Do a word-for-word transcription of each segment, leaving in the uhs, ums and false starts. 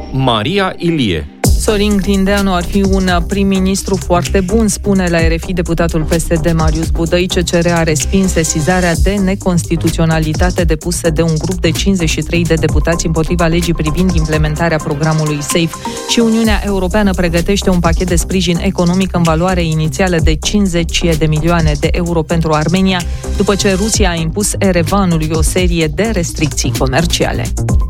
Maria Ilie. Sorin Grindeanu ar fi un prim-ministru foarte bun, spune la R F I deputatul P S D Marius Budăi. C C R a respins sesizarea de neconstituționalitate depusă de un grup de cincizeci și trei de deputați împotriva legii privind implementarea programului SAFE. Și Uniunea Europeană pregătește un pachet de sprijin economic în valoare inițială de cincizeci de milioane de euro pentru Armenia, după ce Rusia a impus Erevanului o serie de restricții comerciale.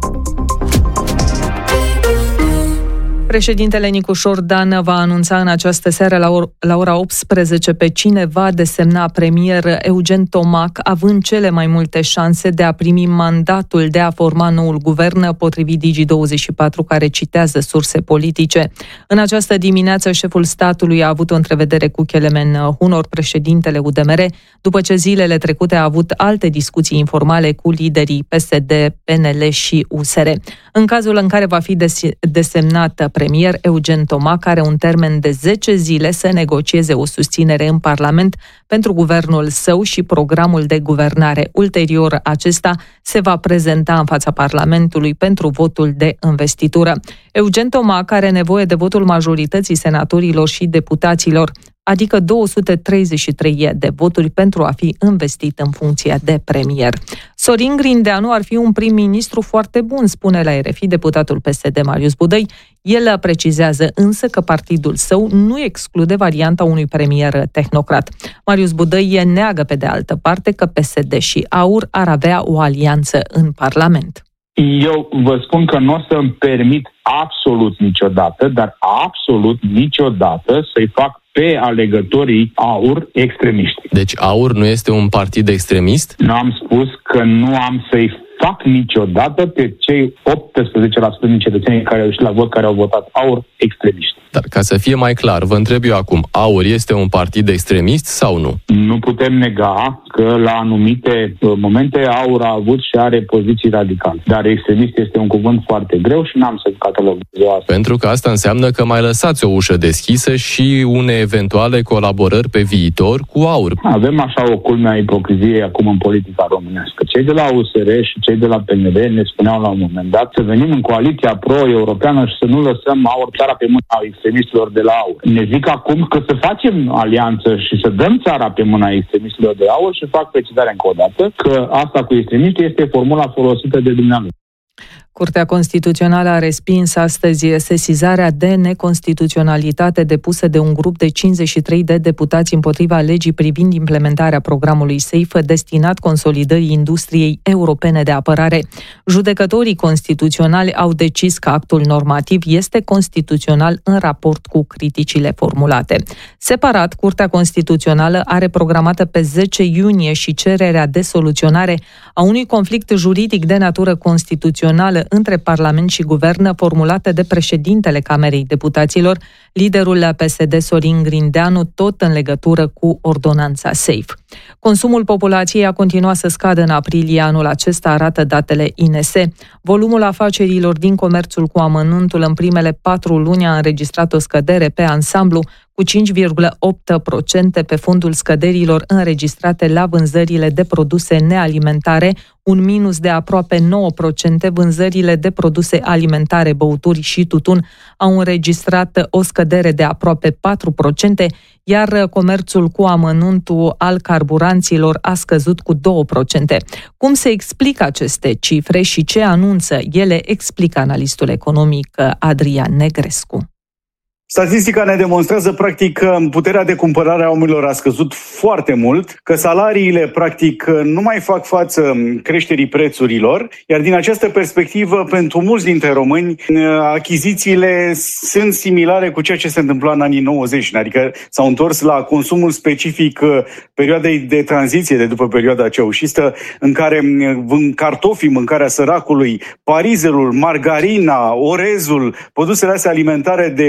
Președintele Nicușor Dan va anunța în această seară la, or- la ora optsprezece pe cine va desemna premier. Eugen Tomac, având cele mai multe șanse de a primi mandatul de a forma noul guvern, potrivit Digi douăzeci și patru, care citează surse politice. În această dimineață, șeful statului a avut o întrevedere cu Kelemen Hunor, președintele U D M R, după ce zilele trecute a avut alte discuții informale cu liderii P S D, P N L și U S R. În cazul în care va fi des- desemnat premier, Eugen Tomac are un termen de zece zile să negocieze o susținere în Parlament pentru guvernul său și programul de guvernare. Ulterior, acesta se va prezenta în fața Parlamentului pentru votul de investitură. Eugen Tomac are nevoie de votul majorității senatorilor și deputaților, adică două sute treizeci și trei de voturi pentru a fi investit în funcția de premier. Sorin Grindeanu ar fi un prim-ministru foarte bun, spune la R F I deputatul P S D Marius Budăi. El precizează însă că partidul său nu exclude varianta unui premier tehnocrat. Marius Budăi neagă pe de altă parte că P S D și AUR ar avea o alianță în Parlament. Eu vă spun că nu o să-mi permit absolut niciodată, dar absolut niciodată să-i fac pe alegătorii AUR extremiști. Deci AUR nu este un partid extremist? Nu am spus că nu am să-i fac niciodată pe cei optsprezece la sută din cetățenii care au ieșit la vot, care au votat AUR, extremiști. Dar ca să fie mai clar, vă întreb eu acum, AUR este un partid extremist sau nu? Nu putem nega că la anumite momente AUR a avut și are poziții radicale. Dar extremist este un cuvânt foarte greu și n-am să catalogez asta. Pentru că asta înseamnă că mai lăsați o ușă deschisă și une eventuale colaborări pe viitor cu AUR. Avem așa o culme a ipocriziei acum în politica românească. Cei de la U S R și cei de la P N L ne spuneau la un moment dat să venim în coaliția pro-europeană și să nu lăsăm AUR țara pe mâna extremistilor de la AUR. Ne zic acum că să facem alianță și să dăm țara pe mâna extremistilor de AUR și fac precizarea încă o dată că asta cu extremiști este formula folosită de dumneavoastră. Curtea Constituțională a respins astăzi sesizarea de neconstituționalitate depusă de un grup de cincizeci și trei de deputați împotriva legii privind implementarea programului SAFE destinat consolidării industriei europene de apărare. Judecătorii constituționali au decis că actul normativ este constituțional în raport cu criticile formulate. Separat, Curtea Constituțională are programată pe zece iunie și cererea de soluționare a unui conflict juridic de natură constituțională între Parlament și Guvern, formulată de președintele Camerei Deputaților, liderul P S D Sorin Grindeanu, tot în legătură cu ordonanța SAFE. Consumul populației a continuat să scadă în aprilie anul acesta, arată datele I N S. Volumul afacerilor din comerțul cu amănuntul în primele patru luni a înregistrat o scădere pe ansamblu, cu cinci virgulă opt la sută pe fondul scăderilor înregistrate la vânzările de produse nealimentare, un minus de aproape nouă la sută. Vânzările de produse alimentare, băuturi și tutun au înregistrat o scădere de aproape patru la sută, iar comerțul cu amănuntul al carburanților a scăzut cu două la sută. Cum se explică aceste cifre și ce anunță ele, explică analistul economic Adrian Negrescu. Statistica ne demonstrează, practic, că puterea de cumpărare a oamenilor a scăzut foarte mult, că salariile, practic, nu mai fac față creșterii prețurilor, iar din această perspectivă, pentru mulți dintre români, achizițiile sunt similare cu ceea ce se întâmpla în anii nouăzeci, adică s-au întors la consumul specific perioadei de tranziție de după perioada ceaușistă, în care cartofii, mâncarea săracului, parizelul, margarina, orezul, produsele astea alimentare de bază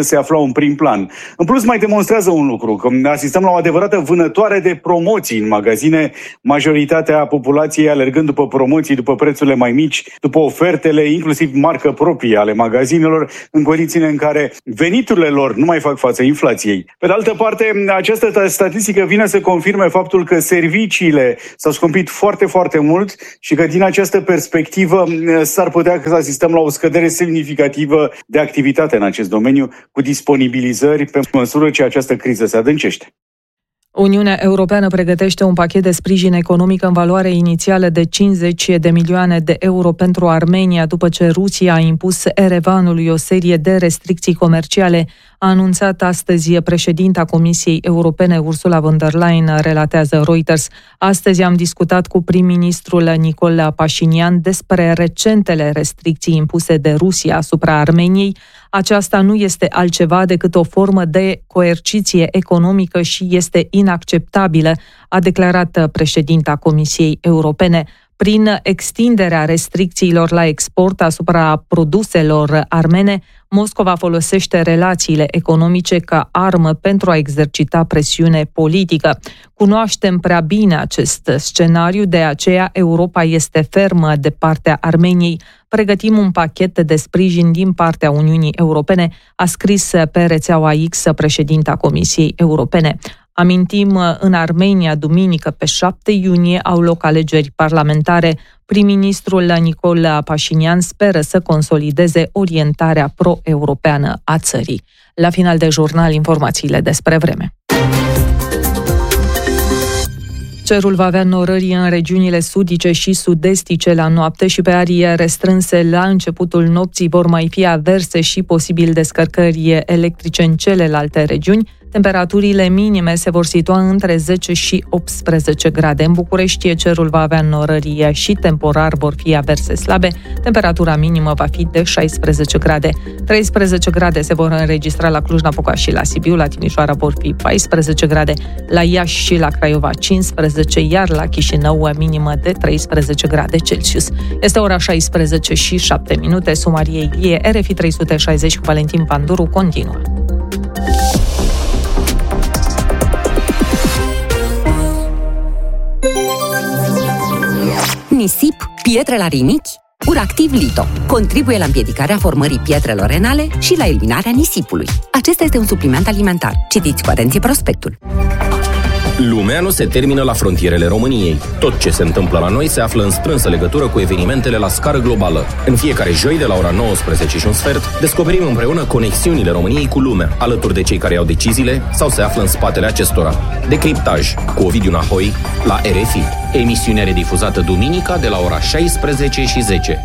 se aflau în prim plan. În plus, mai demonstrează un lucru, că asistăm la o adevărată vânătoare de promoții în magazine, majoritatea populației alergând după promoții, după prețurile mai mici, după ofertele, inclusiv marcă proprie ale magazinelor, în condițiile în care veniturile lor nu mai fac față inflației. Pe de altă parte, această statistică vine să confirme faptul că serviciile s-au scumpit foarte, foarte mult și că din această perspectivă s-ar putea să asistăm la o scădere semnificativă de activitate în acest domeniu, cu disponibilizări pe măsură ce această criză se adâncește. Uniunea Europeană pregătește un pachet de sprijin economic în valoare inițială de cincizeci de milioane de euro pentru Armenia, după ce Rusia a impus Erevanului o serie de restricții comerciale. A anunțat astăzi președinta Comisiei Europene, Ursula von der Leyen, relatează Reuters. Astăzi am discutat cu prim-ministrul Nicol Pașinian despre recentele restricții impuse de Rusia asupra Armeniei. Aceasta nu este altceva decât o formă de coerciție economică și este inacceptabilă, a declarat președinta Comisiei Europene. Prin extinderea restricțiilor la export asupra produselor armene, Moscova folosește relațiile economice ca armă pentru a exercita presiune politică. Cunoaștem prea bine acest scenariu, de aceea Europa este fermă de partea Armeniei. Pregătim un pachet de sprijin din partea Uniunii Europene, a scris pe rețeaua X președinta Comisiei Europene. Amintim, în Armenia, duminică, pe șapte iunie, au loc alegeri parlamentare. Prim-ministrul Nicol Pașinian speră să consolideze orientarea pro-europeană a țării. La final de jurnal, informațiile despre vreme. Cerul va avea norări în regiunile sudice și sud-estice la noapte și pe arii restrânse la începutul nopții vor mai fi averse și posibil descărcări electrice în celelalte regiuni. Temperaturile minime se vor situa între zece și optsprezece grade. În București cerul va avea norări și temporar vor fi averse slabe. Temperatura minimă va fi de șaisprezece grade. treisprezece grade se vor înregistra la Cluj-Napoca și la Sibiu, la Timișoara vor fi paisprezece grade, la Iași și la Craiova cincisprezece, iar la Chișinău minimă de treisprezece grade Celsius. Este ora șaisprezece și șapte minute. Sumarie Ilie, R F I trei sute șaizeci cu Valentin Panduru continuă. Nisip, pietre la rinichi? Uractiv Lito contribuie la împiedicarea formării pietrelor renale și la eliminarea nisipului. Acesta este un supliment alimentar. Citiți cu atenție prospectul. Lumea nu se termină la frontierele României. Tot ce se întâmplă la noi se află în strânsă legătură cu evenimentele la scară globală. În fiecare joi, de la ora nouăsprezece și un sfert, descoperim împreună conexiunile României cu lumea, alături de cei care iau deciziile sau se află în spatele acestora. Decriptaj cu Ovidiu Nahoi la R F I. Emisiunea redifuzată duminica de la ora șaisprezece și zece.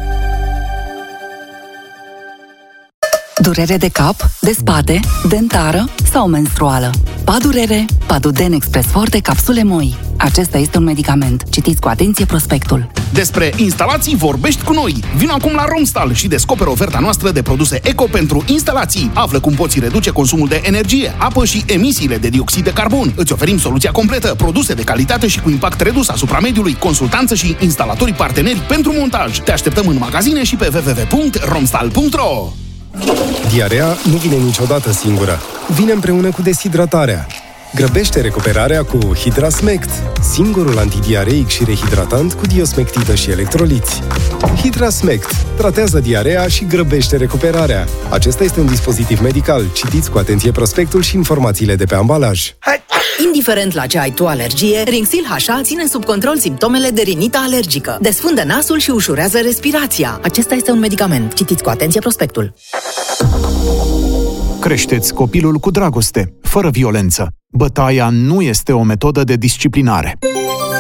Durere de cap, de spate, dentară sau menstruală. Padurere, Paduden Express Forte Capsule Moi. Acesta este un medicament. Citiți cu atenție prospectul. Despre instalații vorbești cu noi. Vino acum la Romstal și descoperă oferta noastră de produse eco pentru instalații. Află cum poți reduce consumul de energie, apă și emisiile de dioxid de carbon. Îți oferim soluția completă, produse de calitate și cu impact redus asupra mediului, consultanță și instalatorii parteneri pentru montaj. Te așteptăm în magazine și pe w w w punct romstal punct r o. Diarea nu vine niciodată singură. Vine împreună cu deshidratarea. Grăbește recuperarea cu Hidrasmect, singurul antidiareic și rehidratant cu diosmectidă și electroliți. Hidrasmect tratează diarea și grăbește recuperarea. Acesta este un dispozitiv medical. Citiți cu atenție prospectul și informațiile de pe ambalaj. Indiferent la ce ai tu alergie, Rinxil H A ține sub control simptomele de rinită alergică. Desfundă nasul și ușurează respirația. Acesta este un medicament. Citiți cu atenție prospectul. Creșteți copilul cu dragoste, fără violență. Bătaia nu este o metodă de disciplinare.